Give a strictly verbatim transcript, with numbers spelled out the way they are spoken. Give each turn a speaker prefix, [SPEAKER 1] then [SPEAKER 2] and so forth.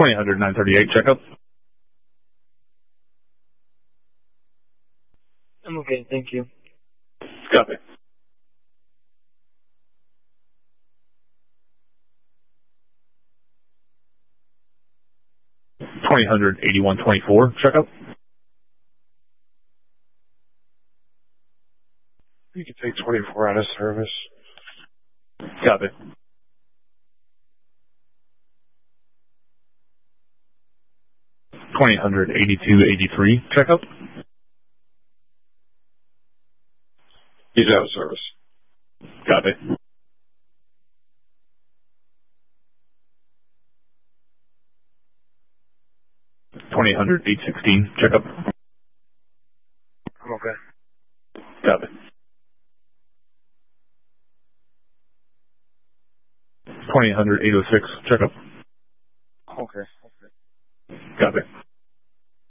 [SPEAKER 1] twenty hundred nine thirty-eight, checkup.
[SPEAKER 2] I'm okay, thank you.
[SPEAKER 1] Copy. twenty hundred eighty-one twenty-four, checkup.
[SPEAKER 3] You can take twenty-four out of service.
[SPEAKER 1] Copy. twenty hundred eighty-two eighty-three, checkup.
[SPEAKER 3] He's out of service.
[SPEAKER 1] Copy. twenty hundred eight sixteen, checkup.
[SPEAKER 3] I'm okay.
[SPEAKER 1] Copy. twenty hundred eight oh six, checkup.
[SPEAKER 3] Okay.
[SPEAKER 1] Copy.